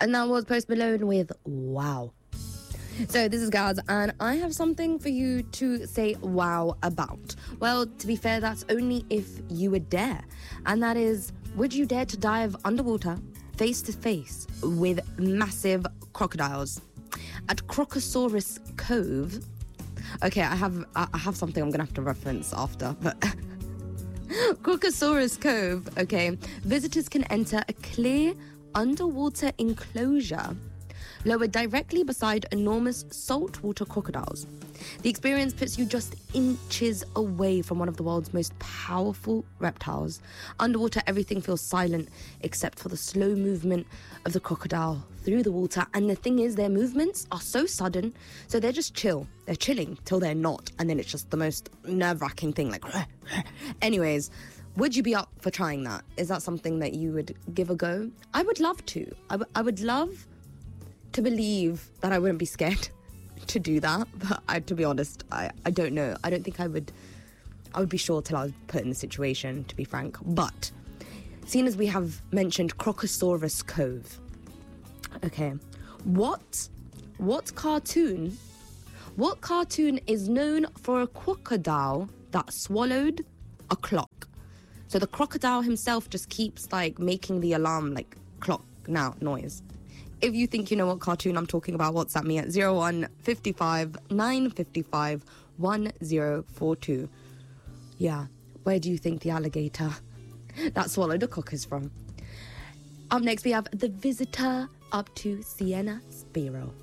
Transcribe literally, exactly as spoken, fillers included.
And that was Post Malone with Wow. So this is Gaz, and I have something for you to say wow about. Well, to be fair, that's only if you would dare. And that is, would you dare to dive underwater, face to face, with massive crocodiles? At Crocosaurus Cove... Okay, I have I have something I'm going to have to reference after, but... Crocosaurus Cove, okay. Visitors can enter a clear underwater enclosure lowered directly beside enormous saltwater crocodiles. The experience puts you just inches away from one of the world's most powerful reptiles. Underwater, everything feels silent except for the slow movement of the crocodile through the water. And the thing is, their movements are so sudden, so they're just chill. They're chilling till they're not, and then it's just the most nerve-wracking thing, like... Anyways, would you be up for trying that? Is that something that you would give a go? I would love to. I, w- I would love... to believe that I wouldn't be scared to do that, but I, to be honest, I, I don't know. I don't think I would I would be sure till I was put in the situation, to be frank. But seeing as we have mentioned Crocosaurus Cove, okay, what what cartoon what cartoon is known for a crocodile that swallowed a clock? So the crocodile himself just keeps like making the alarm like clock now noise. If you think you know what cartoon I'm talking about, WhatsApp me at zero one five five nine five five one zero four two. Yeah, where do you think the alligator that swallowed a cock is from? Up next, we have The Visitor up to Sienna Spiro.